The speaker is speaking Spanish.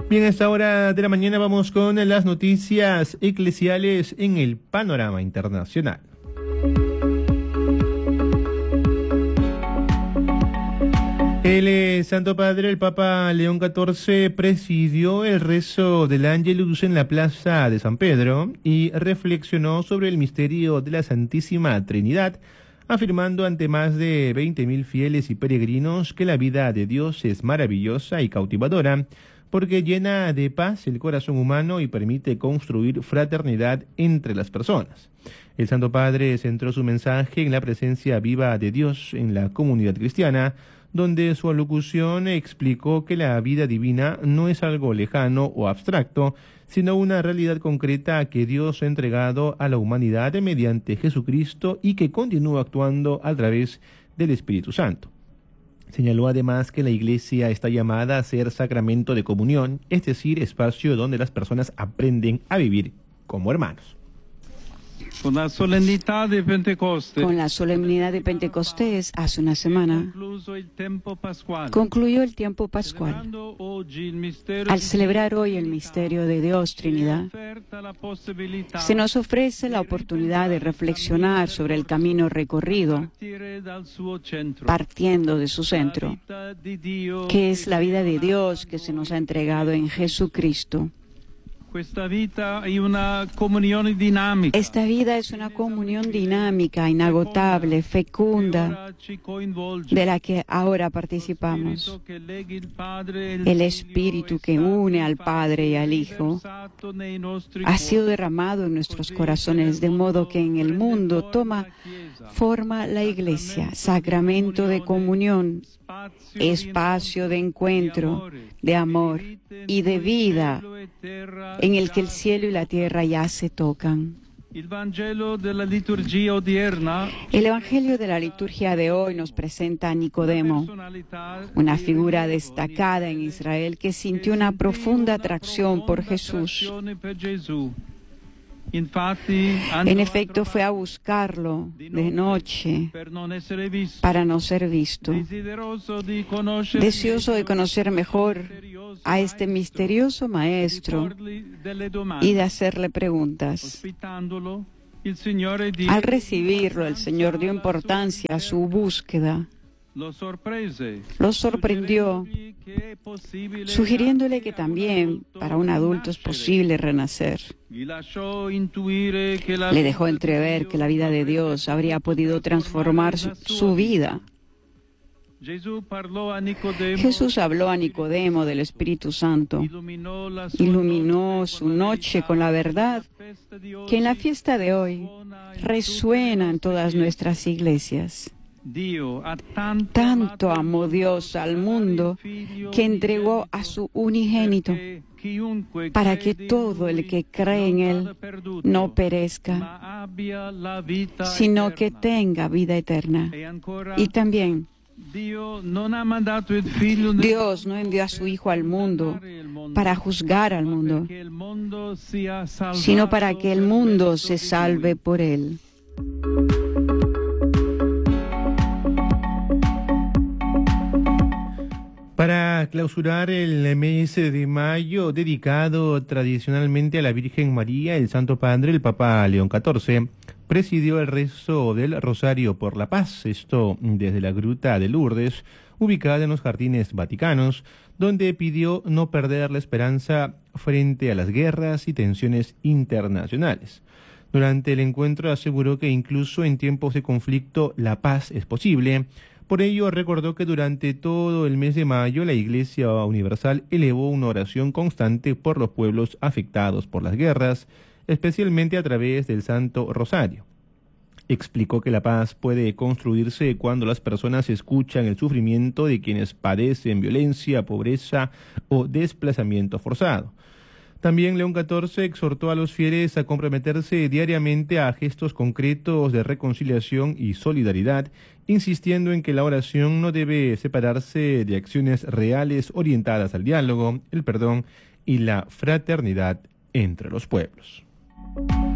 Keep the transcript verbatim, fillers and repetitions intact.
Bien, a esta hora de la mañana vamos con las noticias eclesiales en el panorama internacional. El eh, Santo Padre, el Papa León catorce, presidió el rezo del Ángelus en la Plaza de San Pedro y reflexionó sobre el misterio de la Santísima Trinidad, afirmando ante más de veinte mil fieles y peregrinos que la vida de Dios es maravillosa y cautivadora, porque llena de paz el corazón humano y permite construir fraternidad entre las personas. El Santo Padre centró su mensaje en la presencia viva de Dios en la comunidad cristiana, donde su alocución explicó que la vida divina no es algo lejano o abstracto, sino una realidad concreta que Dios ha entregado a la humanidad mediante Jesucristo y que continúa actuando a través del Espíritu Santo. Señaló además que la Iglesia está llamada a ser sacramento de comunión, es decir, espacio donde las personas aprenden a vivir como hermanos. Con la solemnidad de Pentecostés, Con la solemnidad de Pentecostés, hace una semana, concluyó el tiempo pascual. Al celebrar hoy el misterio de Dios Trinidad, se nos ofrece la oportunidad de reflexionar sobre el camino recorrido, partiendo de su centro, que es la vida de Dios que se nos ha entregado en Jesucristo. Esta vida es una comunión dinámica. Esta vida es una comunión dinámica, inagotable, fecunda, de la que ahora participamos. El Espíritu que une al Padre y al Hijo ha sido derramado en nuestros corazones, de modo que en el mundo toma forma la Iglesia, sacramento de comunión, espacio de encuentro, de amor y de vida, en el que el cielo y la tierra ya se tocan. El Evangelio de la liturgia odierna, El Evangelio de la liturgia de hoy nos presenta a Nicodemo, una figura destacada en Israel que sintió una profunda atracción por Jesús. En efecto, fue a buscarlo de noche para no ser visto. Deseoso de conocer mejor a este misterioso maestro y de hacerle preguntas. Al recibirlo, el Señor dio importancia a su búsqueda. Lo sorprendió, sugiriéndole que también para un adulto es posible renacer. Le dejó entrever que la vida de Dios habría podido transformar su, su vida. Jesús habló a Nicodemo del Espíritu Santo, iluminó su noche con la verdad que en la fiesta de hoy resuena en todas nuestras iglesias. Tanto amó Dios al mundo que entregó a su unigénito para que todo el que cree en Él no perezca, sino que tenga vida eterna. Y también, Dios no envió a su Hijo al mundo para juzgar al mundo, sino para que el mundo se salve por Él. Para clausurar el mes de mayo, dedicado tradicionalmente a la Virgen María, el Santo Padre, el Papa León catorce, presidió el rezo del Rosario por la Paz, esto desde la Gruta de Lourdes, ubicada en los Jardines Vaticanos, donde pidió no perder la esperanza frente a las guerras y tensiones internacionales. Durante el encuentro aseguró que incluso en tiempos de conflicto la paz es posible. Por ello, recordó que durante todo el mes de mayo la Iglesia Universal elevó una oración constante por los pueblos afectados por las guerras, especialmente a través del Santo Rosario. Explicó que la paz puede construirse cuando las personas escuchan el sufrimiento de quienes padecen violencia, pobreza o desplazamiento forzado. También León catorce exhortó a los fieles a comprometerse diariamente a gestos concretos de reconciliación y solidaridad, insistiendo en que la oración no debe separarse de acciones reales orientadas al diálogo, el perdón y la fraternidad entre los pueblos.